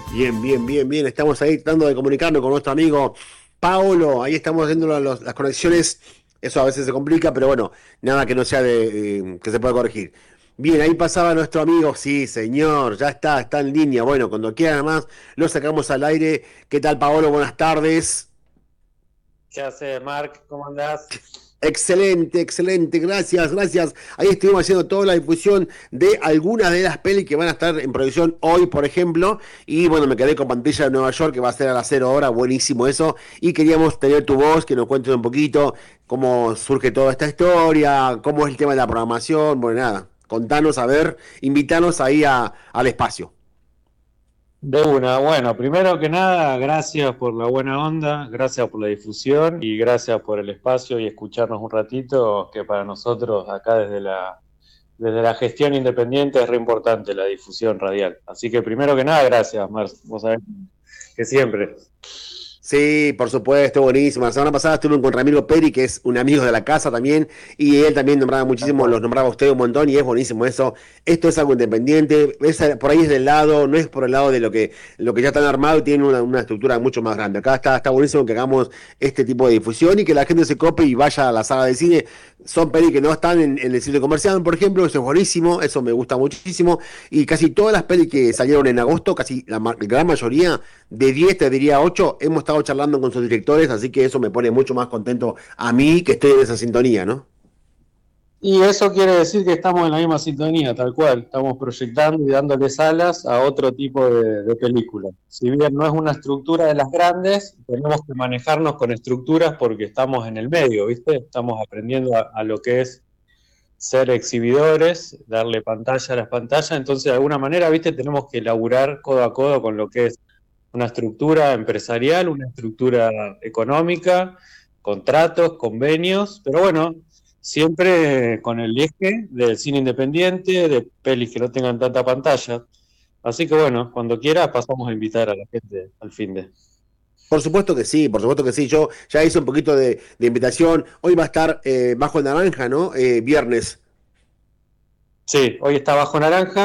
Bien, bien, bien, bien. Estamos ahí tratando de comunicarnos con nuestro amigo Paolo. Ahí estamos haciendo las conexiones. Eso a veces se complica, pero bueno, nada que no sea que se pueda corregir. Bien, ahí pasaba nuestro amigo. Sí, señor, ya está en línea. Bueno, cuando quiera más, lo sacamos al aire. ¿Qué tal, Paolo? Buenas tardes. ¿Qué haces, Mark? ¿Cómo andás? Excelente, excelente, gracias, gracias. Ahí estuvimos haciendo toda la difusión de algunas de las pelis que van a estar en producción hoy, por ejemplo. Y bueno, me quedé con Pantalla de Nueva York, que va a ser a las 0 horas, buenísimo eso. Y queríamos tener tu voz, que nos cuentes un poquito cómo surge toda esta historia, cómo es el tema de la programación. Bueno, nada, contanos, a ver, invítanos ahí al espacio. De una, bueno, primero que nada, gracias por la buena onda, gracias por la difusión y gracias por el espacio y escucharnos un ratito, que para nosotros acá desde la gestión independiente es re importante la difusión radial. Así que primero que nada, gracias, Marc, vos sabés que siempre. Sí, por supuesto, buenísimo. La semana pasada estuve con Ramiro Peri, que es un amigo de la casa también, y él también nombraba Tal muchísimo, cual. los nombraba a usted un montón, y es buenísimo eso. Esto es algo independiente, por ahí es del lado, no es por el lado de lo que ya están armado y tiene una estructura mucho más grande. Acá está buenísimo que hagamos este tipo de difusión y que la gente se cope y vaya a la sala de cine. Son pelis que no están en el cine comercial, por ejemplo, eso es buenísimo, eso me gusta muchísimo. Y casi todas las pelis que salieron en agosto, casi la gran mayoría, de 10 te diría 8 hemos estado charlando con sus directores, así que eso me pone mucho más contento a mí que estoy en esa sintonía, ¿no? Y eso quiere decir que estamos en la misma sintonía, tal cual. Estamos proyectando y dándoles alas a otro tipo de película. Si bien no es una estructura de las grandes, tenemos que manejarnos con estructuras porque estamos en el medio, ¿viste? Estamos aprendiendo a lo que es ser exhibidores, darle pantalla a las pantallas. Entonces, de alguna manera, ¿viste? Tenemos que elaborar codo a codo con lo que es una estructura empresarial, una estructura económica, contratos, convenios, pero bueno, siempre con el eje del cine independiente, de pelis que no tengan tanta pantalla. Así que bueno, cuando quieras pasamos a invitar a la gente al fin de. Por supuesto que sí, por supuesto que sí. Yo ya hice un poquito de invitación. Hoy va a estar Bajo el Naranja, ¿no? Viernes. Sí, hoy está Bajo Naranja.